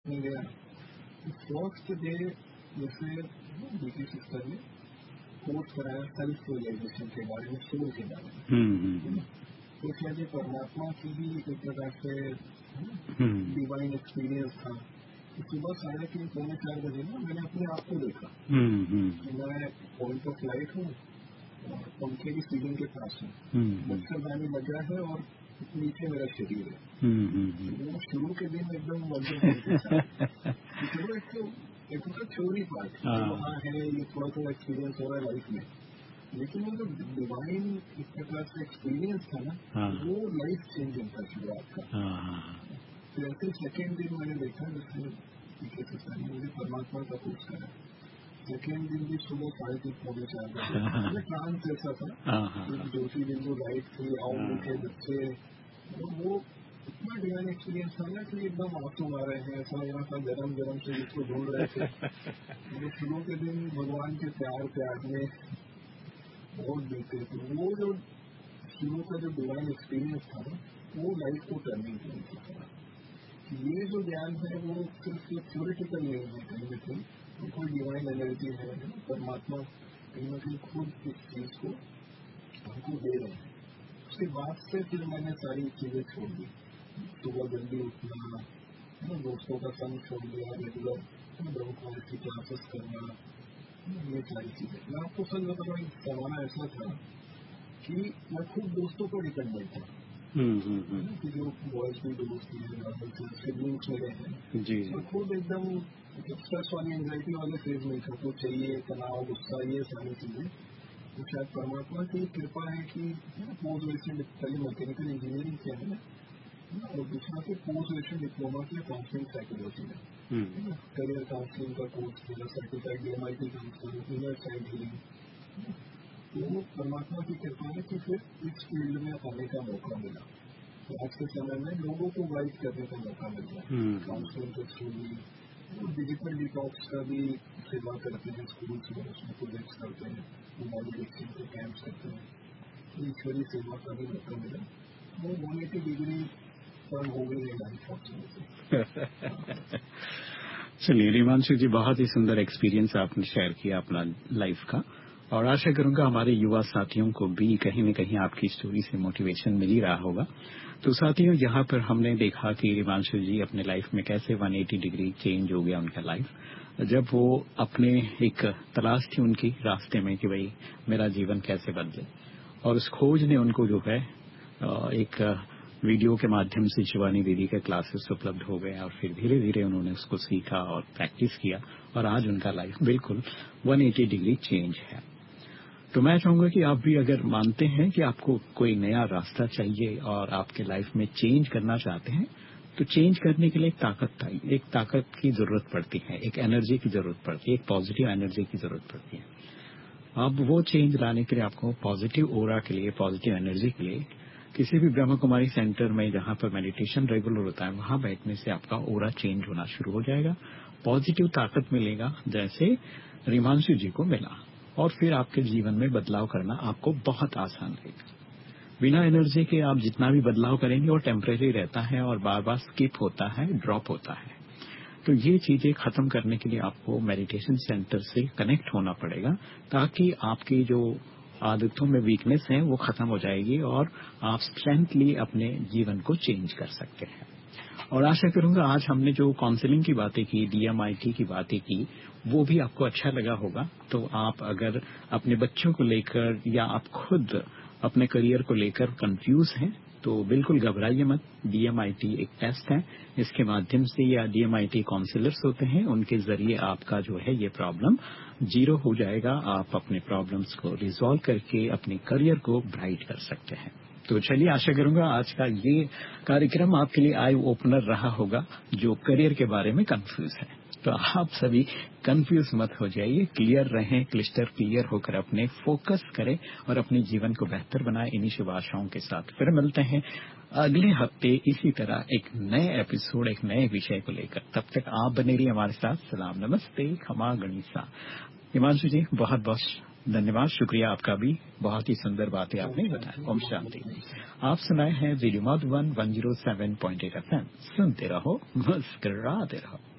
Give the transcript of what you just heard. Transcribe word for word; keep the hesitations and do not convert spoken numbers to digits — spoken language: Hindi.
में गया, फर्स्ट डे जैसे बेटी सिस्टर ने कोर्स कराया सेल्फ रियलाइजेशन के बारे में, सोल के बारे में। हम्म तो शायद परमात्मा की भी एक प्रकार से डिवाइन एक्सपीरियंस था। तो सुबह साढ़े तीन पौने चार बजे ना मैंने अपने आप को देखा कि मैं पॉइंट ऑफ लाइट हूँ और पंखे की सीलिंग के पास हूँ, मच्छरदानी लगा है और नीचे मेरा शरीर है। वो शुरू के दिन एकदम वंडरफुल था। चलो एक तो एक तो थ्योरी पार्ट हाँ है, ये थोड़ा थोड़ा एक्सपीरियंस हो रहा है लाइफ में, लेकिन वो जो डिवाइन एक प्रकार से एक्सपीरियंस था ना, वो लाइफ चेंजिंग था शुरुआत का। तो ऐसे सेकेंड दिन मैंने देखा जिसमें मुझे परमात्मा का कोर्स करा। सेकेंड दिन भी सुबह साढ़े तीन पौने चार बजे ट्रांस ऐसा था, एक ज्योति बिंदु लाइट थी, आओ मीठे बच्चे, वो इतना डिवाइन एक्सपीरियंस था ना कि एकदम आंसू आ रहे हैं, ऐसा यहाँ था गरम गरम से जिसको ढूंढ रहे थे। वो शुरू के दिन भगवान के प्यार प्यार में बहुत देते थे। वो जो शुरू का जो डिवाइन एक्सपीरियंस था ना, वो लाइफ को टर्निंग पॉइंट था। ये जो ज्ञान है वो सिर्फ थ्योरेटिकल नहीं है, कहीं ना कहीं कोई डिवाइन एनर्जी है, परमात्मा कहीं ना कहीं खुद इस चीज को हमको दे रहे हैं। उसके बाद से फिर मैंने सारी चीजें छोड़ दी, सुबह जल्दी उठना, दोस्तों का संग छोड़ दिया, रेगुलर ब्रह्म की क्लासेस करना, ये सारी चीजें। मैं आपको सच बता रहा हूँ, जमाना ऐसा था कि मैं खुद दोस्तों पर डिपेंडेंट था कि जो बॉयज की दोस्त हैं, सिबलिंग्स मेरे हैं जी, मैं खुद एकदम स्ट्रेस वाली एंजाइटी वाले फेज में था। तो चाहिए तनाव, गुस्सा, ये सारी चीजें। तो शायद परमात्मा की कृपा है कि पोस्ट ग्रेजुएशन पहले मैकेनिकल इंजीनियरिंग किया है और दूसरा फिर पोस्ट ग्रेजुएशन डिप्लोमा किया काउंसलिंग साइकोलॉजी में, करियर काउंसलिंग का कोर्स किया, certified D M I T counselling, inner child healing. तो परमात्मा की कृपा है कि फिर इस फील्ड में आने का मौका मिला। तो आज के समय में लोगों को गाइड करने का मौका मिल रहा है, काउंसलिंग के थ्रू भी, डिजिटल डिटॉक्स का भी सेवा करते हैं स्कूल्स में, उसमें प्रोजेक्ट्स करते हैं, मेडिटेशन के कैंप्स करते हैं, तो ईश्वरीय सेवा का भी मौका मिला। वो वन एटी डिग्री पर हो गई है लाइफ। चलिए रिमांशु जी, बहुत ही सुंदर एक्सपीरियंस आपने शेयर किया अपना लाइफ का, और आशा करूंगा हमारे युवा साथियों को भी कहीं न कहीं आपकी स्टोरी से मोटिवेशन मिल ही रहा होगा। तो साथियों, यहाँ पर हमने देखा कि रिमांशु जी अपने लाइफ में कैसे एक सौ अस्सी डिग्री चेंज हो गया उनका लाइफ, जब वो अपने एक तलाश थी उनकी रास्ते में कि भाई मेरा जीवन कैसे बदले, और उस खोज ने उनको जो है एक वीडियो के माध्यम से शिवानी दीदी के क्लासेस उपलब्ध हो गए, और फिर धीरे धीरे उन्होंने उसको सीखा और प्रैक्टिस किया, और आज उनका लाइफ बिल्कुल एक सौ अस्सी डिग्री चेंज है। तो मैं चाहूंगा कि आप भी अगर मानते हैं कि आपको कोई नया रास्ता चाहिए और आपके लाइफ में चेंज करना चाहते हैं, तो चेंज करने के लिए एक ताकत चाहिए, एक ताकत की जरूरत पड़ती है, एक एनर्जी की जरूरत पड़ती है, एक पॉजिटिव एनर्जी की जरूरत पड़ती है। अब वो चेंज लाने के लिए आपको पॉजिटिव ओरा के लिए, पॉजिटिव एनर्जी के लिए किसी भी ब्रह्म कुमारी सेंटर में जहां पर मेडिटेशन रेगुलर होता है, वहां बैठने से आपका ओरा चेंज होना शुरू हो जाएगा, पॉजिटिव ताकत मिलेगा जैसे रिमांशु जी को मिला, और फिर आपके जीवन में बदलाव करना आपको बहुत आसान रहेगा। बिना एनर्जी के आप जितना भी बदलाव करेंगे वो टेम्परेरी रहता है और बार बार स्किप होता है, ड्रॉप होता है। तो ये चीजें खत्म करने के लिए आपको मेडिटेशन सेंटर से कनेक्ट होना पड़ेगा, ताकि आपकी जो आदतों में वीकनेस है वो खत्म हो जाएगी और आप स्ट्रेंथली अपने जीवन को चेंज कर सकते हैं। और आशा करूंगा आज हमने जो काउंसलिंग की बातें की, डी एम आई टी की बातें की, वो भी आपको अच्छा लगा होगा। तो आप अगर अपने बच्चों को लेकर या आप खुद अपने करियर को लेकर कंफ्यूज हैं, तो बिल्कुल घबराइए मत। डी एम आई टी एक टेस्ट है, इसके माध्यम से या D M I T counsellors होते हैं, उनके जरिए आपका जो है ये प्रॉब्लम जीरो हो जाएगा। आप अपने प्रॉब्लम्स को रिजॉल्व करके अपने करियर को ब्राइट कर सकते हैं। तो चलिए, आशा करूंगा आज का ये कार्यक्रम आपके लिए आई ओपनर रहा होगा, जो करियर के बारे में कंफ्यूज है। तो आप सभी कंफ्यूज मत हो जाइए, क्लियर रहें, क्लिस्टर क्लियर होकर अपने फोकस करें और अपने जीवन को बेहतर बनाएं। इन्हीं शुभ आशाओं के साथ फिर मिलते हैं अगले हफ्ते इसी तरह एक नए एपिसोड, एक नए विषय को लेकर। तब तक आप बने रहिए हमारे साथ। सलाम, नमस्ते, खमा गणिसा। हिमांशु जी, बहुत बहुत धन्यवाद, शुक्रिया आपका भी, बहुत ही सुंदर बातें आपने बताया। ओम शांति। आप सुनाए हैं radio Madhuban one zero seven point eight F M. सुनते रहो, मुस्कुराते रहो।